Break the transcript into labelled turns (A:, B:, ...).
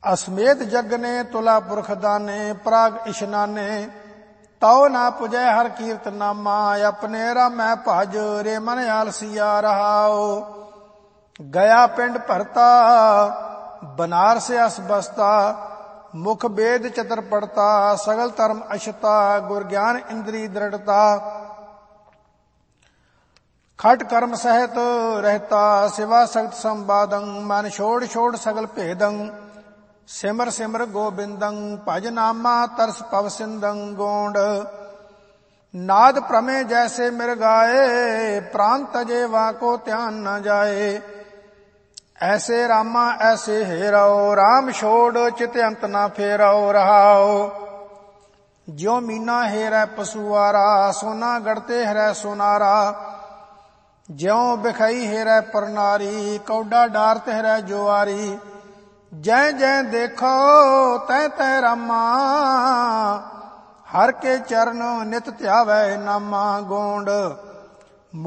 A: ਅਸਮੇਤ ਜਗਨੇ ਤੁਲਾ ਪੁਰਖ ਦਾਨੇ, Prague ਇਸ਼ਨਾਨੇ ਤਉ ਨਾ ਪੁਜੈ ਹਰ ਕੀਰਤ ਨਾਮਾ। ਆਪਣੇ ਰਾਮੈ ਭਜ ਰੇ ਮਨ ਆਲਸੀਆ ਰਹਾਉ। ਗਿਆ ਪਿੰਡ ਭਰਤਾ ਬਨਾਰਸ ਅਸ ਬਸਤਾ, ਮੁਖ ਵੇਦ ਚਤਰ ਪੜਤਾ ਸਗਲ ਧਰਮ ਅਸ਼ਤਾ। ਗੁਰ ਗਿਆਨ ਇੰਦਰੀ ਦ੍ਰਿੜਤਾ ਖਟ ਕਰਮ ਸਹਿਤ ਰਹਿਤਾ। ਸਿਵਾ ਸਖਤ ਸੰਵਾਦੰ ਮਨ ਛੋੜ ਛੋੜ ਸਗਲ ਭੇਦੰ। ਸਿਮਰ ਸਿਮਰ ਗੋਬਿੰਦੰ ਭਜ ਨਾਮਾ ਤਰਸ ਪਵ ਸਿੰਦੰ। ਗੋਂਡ ਨਾਦ ਪ੍ਰਮੇ ਜੈਸੇ ਮਿਰ ਗਾਏ, ਪ੍ਰਾਨ ਤਜੇ ਵਾਕੋ ਧਿਆਨ ਨ ਜਾਏ। ਐਸੇ ਰਾਮਾ ਐਸੇ ਹੇਰਾਓ, ਰਾਮ ਛੋੜ ਚਿਤ ਅੰਤ ਨਾ ਫੇਰਾਓ ਰਹਾਓ। ਜਿਉ ਮੀਨਾ ਹੇਰੈ ਪਸੁਆਰਾ, ਸੋਨਾ ਗੜਤੇ ਹਰੈ ਸੋਨਾਰਾ। ਜਿਉ ਬਿਖਈ ਹੇਰੈ ਪਰਨਾਰੀ, ਕੌਡਾ ਡਾਰਤ ਹਰੈ ਜੁਆਰੀ। ਜੈ ਜੈ ਦੇਖੋ ਤੈ ਤੈ ਰਾਮਾ, ਹਰ ਕੇ ਚਰਨ ਨਿਤ ਧਿਆਵੈ ਨਾਮਾ। ਗੋਂਡ